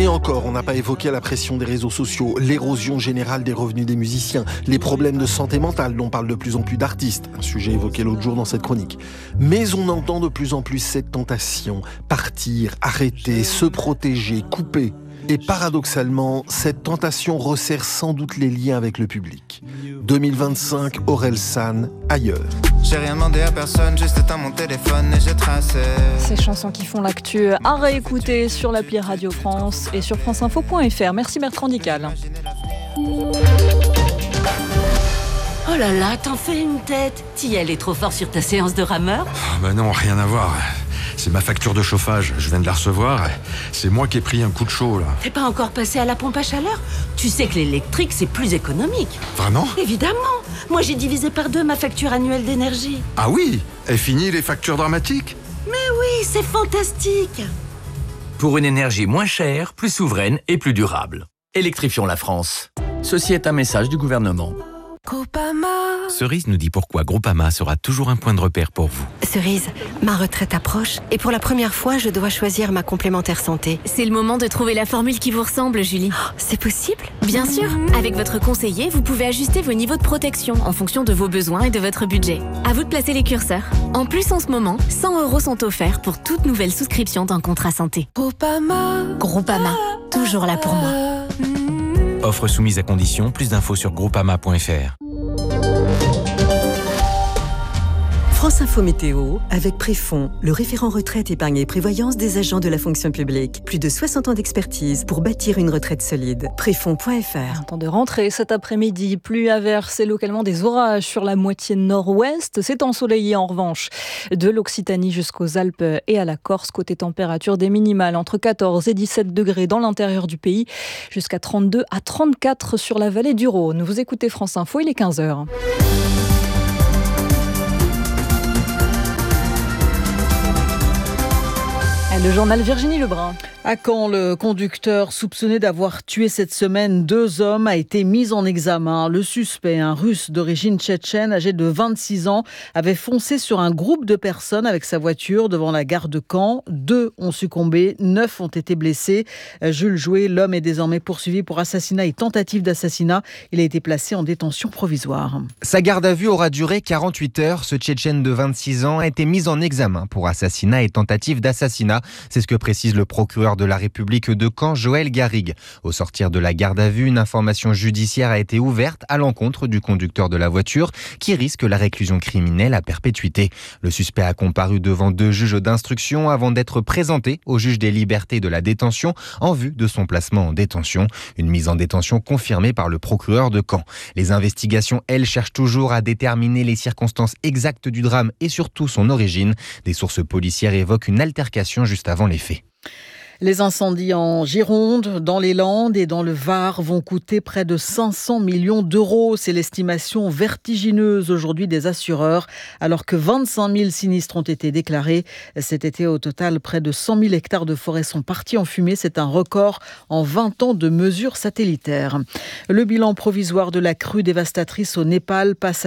Et encore, on n'a pas évoqué la pression des réseaux sociaux, l'érosion générale des revenus des musiciens, les problèmes de santé mentale dont parlent de plus en plus d'artistes, un sujet évoqué l'autre jour dans cette chronique. Mais on entend de plus en plus cette tentation, partir, arrêter, se protéger, couper. Et paradoxalement, cette tentation resserre sans doute les liens avec le public. 2025, Orelsan, ailleurs. J'ai rien demandé à personne, juste éteint mon téléphone et j'ai tracé. Ces chansons qui font l'actu à réécouter sur l'appli Radio France et sur franceinfo.fr. Merci Bertrand Dical. Oh là là, t'en fais une tête. T'y allais trop fort sur ta séance de rameur ? Bah non, rien à voir. C'est ma facture de chauffage, je viens de la recevoir. C'est moi qui ai pris un coup de chaud, là. T'es pas encore passé à la pompe à chaleur ? Tu sais que l'électrique, c'est plus économique. Vraiment ? Évidemment. Moi, j'ai divisé par 2 ma facture annuelle d'énergie. Ah oui ? Est fini les factures dramatiques ? Mais oui, c'est fantastique. Pour une énergie moins chère, plus souveraine et plus durable. Électrifions la France. Ceci est un message du gouvernement. Groupama. Cerise nous dit pourquoi Groupama sera toujours un point de repère pour vous. Cerise, ma retraite approche et pour la première fois, je dois choisir ma complémentaire santé. C'est le moment de trouver la formule qui vous ressemble, Julie. Oh, c'est possible ? Bien sûr. Avec votre conseiller, vous pouvez ajuster vos niveaux de protection en fonction de vos besoins et de votre budget. À vous de placer les curseurs. En plus, en ce moment, 100 € sont offerts pour toute nouvelle souscription d'un contrat santé. Groupama. Groupama, toujours là pour moi. Offre soumise à condition, plus d'infos sur groupama.fr. France Info Météo, avec Préfond, le référent retraite, épargne et prévoyance des agents de la fonction publique. Plus de 60 ans d'expertise pour bâtir une retraite solide. Préfond.fr. Un temps de rentrée cet après-midi, pluie, averses et localement des orages sur la moitié nord-ouest. C'est ensoleillé en revanche de l'Occitanie jusqu'aux Alpes et à la Corse. Côté température, des minimales entre 14 et 17 degrés dans l'intérieur du pays, jusqu'à 32 à 34 sur la vallée du Rhône. Vous écoutez France Info, il est 15h. Le journal Virginie Lebrun. À Caen, le conducteur soupçonné d'avoir tué cette semaine 2 hommes a été mis en examen. Le suspect, un russe d'origine tchétchène âgé de 26 ans, avait foncé sur un groupe de personnes avec sa voiture devant la gare de Caen. 2 ont succombé, 9 ont été blessés. Jules Jouet, l'homme est désormais poursuivi pour assassinat et tentative d'assassinat. Il a été placé en détention provisoire. Sa garde à vue aura duré 48 heures. Ce Tchétchène de 26 ans a été mis en examen pour assassinat et tentative d'assassinat. C'est ce que précise le procureur de la République de Caen, Joël Garrigue. Au sortir de la garde à vue, une information judiciaire a été ouverte à l'encontre du conducteur de la voiture qui risque la réclusion criminelle à perpétuité. Le suspect a comparu devant 2 juges d'instruction avant d'être présenté au juge des libertés de la détention en vue de son placement en détention. Une mise en détention confirmée par le procureur de Caen. Les investigations, elles, cherchent toujours à déterminer les circonstances exactes du drame et surtout son origine. Des sources policières évoquent une altercation juste avant les faits. Les incendies en Gironde, dans les Landes et dans le Var vont coûter près de 500 millions d'euros. C'est l'estimation vertigineuse aujourd'hui des assureurs, alors que 25 000 sinistres ont été déclarés. Cet été, au total, près de 100 000 hectares de forêt sont partis en fumée. C'est un record en 20 ans de mesures satellitaires. Le bilan provisoire de la crue dévastatrice au Népal passe à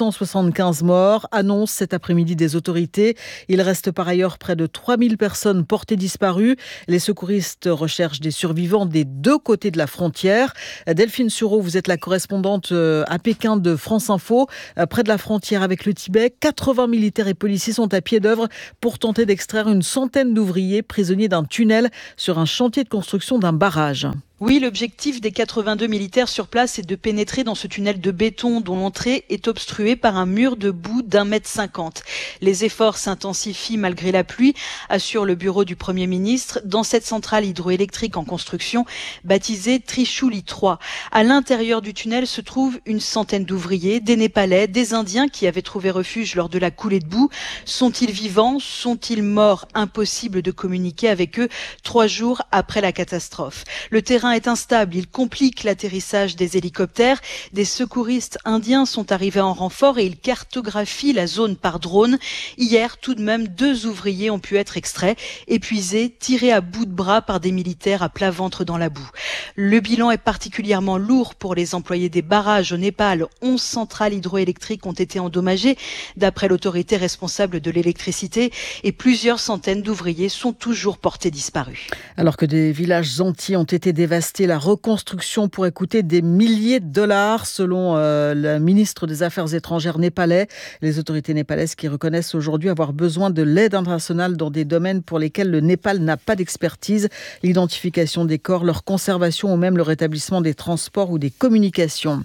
675 morts, annonce cet après-midi des autorités. Il reste par ailleurs près de 3 000 personnes portées disparues. Les secouristes recherchent des survivants des 2 côtés de la frontière. Delphine Sureau, vous êtes la correspondante à Pékin de France Info. Près de la frontière avec le Tibet, 80 militaires et policiers sont à pied d'œuvre pour tenter d'extraire une centaine d'ouvriers prisonniers d'un tunnel sur un chantier de construction d'un barrage. Oui, l'objectif des 82 militaires sur place est de pénétrer dans ce tunnel de béton dont l'entrée est obstruée par un mur de boue d'1,50 m. Les efforts s'intensifient malgré la pluie, assure le bureau du Premier ministre, dans cette centrale hydroélectrique en construction baptisée Trichouli 3. À l'intérieur du tunnel se trouve une centaine d'ouvriers, des Népalais, des Indiens qui avaient trouvé refuge lors de la coulée de boue. Sont-ils vivants? Sont-ils morts? Impossible de communiquer avec eux 3 jours après la catastrophe. Le terrain est instable, il complique l'atterrissage des hélicoptères. Des secouristes indiens sont arrivés en renfort et ils cartographient la zone par drone. Hier, tout de même, 2 ouvriers ont pu être extraits, épuisés, tirés à bout de bras par des militaires à plat ventre dans la boue. Le bilan est particulièrement lourd pour les employés des barrages au Népal. 11 centrales hydroélectriques ont été endommagées, d'après l'autorité responsable de l'électricité, et plusieurs centaines d'ouvriers sont toujours portés disparus. Alors que des villages entiers ont été dévastés, la reconstruction pourrait coûter des milliers de dollars, selon le ministre des Affaires étrangères népalais. Les autorités népalaises qui reconnaissent aujourd'hui avoir besoin de l'aide internationale dans des domaines pour lesquels le Népal n'a pas d'expertise, l'identification des corps, leur conservation ou même le rétablissement des transports ou des communications.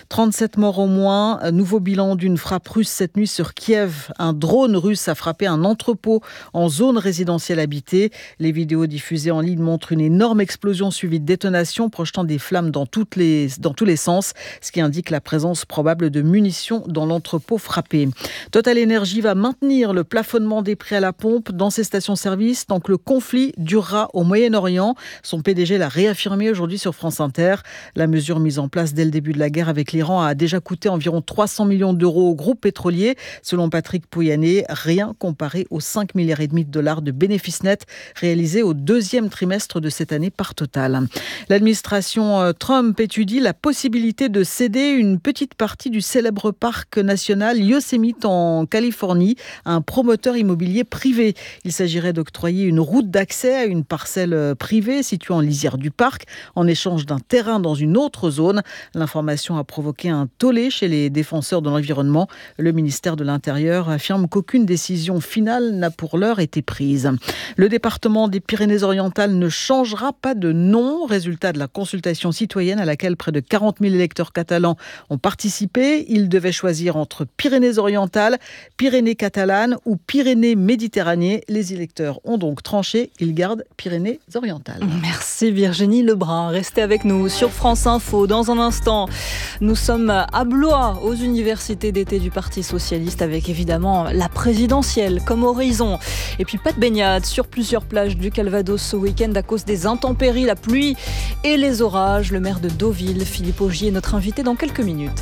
37 morts au moins, nouveau bilan d'une frappe russe cette nuit sur Kiev. Un drone russe a frappé un entrepôt en zone résidentielle habitée. Les vidéos diffusées en ligne montrent une énorme explosion suivie de détonations projetant des flammes dans tous les sens, ce qui indique la présence probable de munitions dans l'entrepôt frappé. Total Energy va maintenir le plafonnement des prix à la pompe dans ses stations-service tant que le conflit durera au Moyen-Orient. Son PDG l'a réaffirmé aujourd'hui sur France Inter. La mesure mise en place dès le début de la guerre avec l'Iran a déjà coûté environ 300 millions d'euros au groupe pétrolier. Selon Patrick Pouyanné, rien comparé aux 5,5 milliards de dollars de bénéfices nets réalisés au 2e trimestre de cette année par Total. L'administration Trump étudie la possibilité de céder une petite partie du célèbre parc national Yosemite en Californie à un promoteur immobilier privé. Il s'agirait d'octroyer une route d'accès à une parcelle privée située en lisière du parc en échange d'un terrain dans une autre zone. L'information a provoqué un tollé chez les défenseurs de l'environnement. Le ministère de l'Intérieur affirme qu'aucune décision finale n'a pour l'heure été prise. Le département des Pyrénées-Orientales ne changera pas de nom. Résultat de la consultation citoyenne à laquelle près de 40 000 électeurs catalans ont participé. Ils devaient choisir entre Pyrénées-Orientales, Pyrénées catalanes ou Pyrénées-Méditerranée. Les électeurs ont donc tranché. Ils gardent Pyrénées-Orientales. Merci Virginie Lebrun. Restez avec nous sur France Info. Dans un instant, nous sommes à Blois, aux universités d'été du Parti Socialiste, avec évidemment la présidentielle comme horizon. Et puis pas de baignade sur plusieurs plages du Calvados ce week-end à cause des intempéries, la pluie et les orages. Le maire de Deauville, Philippe Augier, est notre invité dans quelques minutes.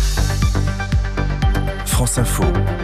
France Info,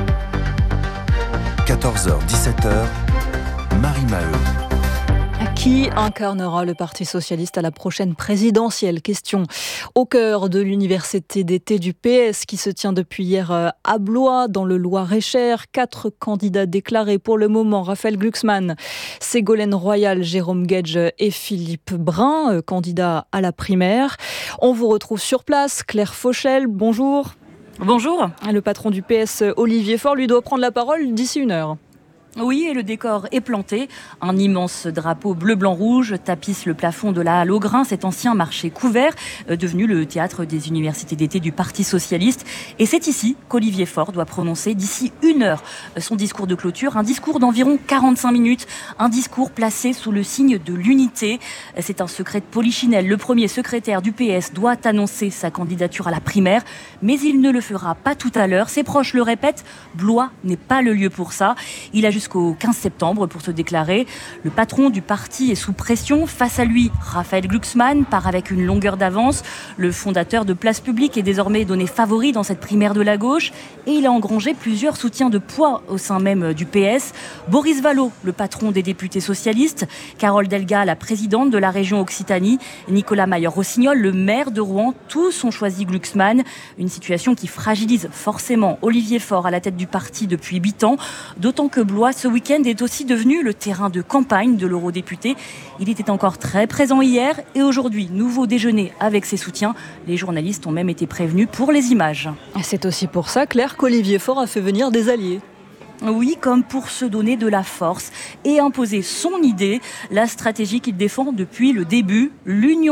14h-17h, Marie Maheu. Qui incarnera le Parti Socialiste à la prochaine présidentielle? Question au cœur de l'université d'été du PS qui se tient depuis hier à Blois, dans le Loir-et-Cher. 4 candidats déclarés pour le moment. Raphaël Glucksmann, Ségolène Royal, Jérôme Guedj et Philippe Brun, candidats à la primaire. On vous retrouve sur place. Claire Fauchel, bonjour. Bonjour. Le patron du PS, Olivier Faure, lui doit prendre la parole d'ici 1 heure. Oui, et le décor est planté. Un immense drapeau bleu-blanc-rouge tapisse le plafond de la Halle aux Grains, cet ancien marché couvert, devenu le théâtre des universités d'été du Parti Socialiste. Et c'est ici qu'Olivier Faure doit prononcer d'ici 1 heure son discours de clôture, un discours d'environ 45 minutes, un discours placé sous le signe de l'unité. C'est un secret de polichinelle. Le premier secrétaire du PS doit annoncer sa candidature à la primaire, mais il ne le fera pas tout à l'heure. Ses proches le répètent, Blois n'est pas le lieu pour ça. Il a jusqu'au 15 septembre pour se déclarer. Le patron du parti est sous pression. Face à lui, Raphaël Glucksmann part avec une longueur d'avance. Le fondateur de Place Publique est désormais donné favori dans cette primaire de la gauche et il a engrangé plusieurs soutiens de poids au sein même du PS. Boris Vallaud, le patron des députés socialistes, Carole Delga, la présidente de la région Occitanie, Nicolas Mayer-Rossignol, le maire de Rouen, tous ont choisi Glucksmann. Une situation qui fragilise forcément Olivier Faure à la tête du parti depuis 8 ans, d'autant que Blois ce week-end est aussi devenu le terrain de campagne de l'eurodéputé. Il était encore très présent hier et aujourd'hui, nouveau déjeuner avec ses soutiens. Les journalistes ont même été prévenus pour les images. C'est aussi pour ça, Claire, qu'Olivier Faure a fait venir des alliés. Oui, comme pour se donner de la force et imposer son idée, la stratégie qu'il défend depuis le début, l'union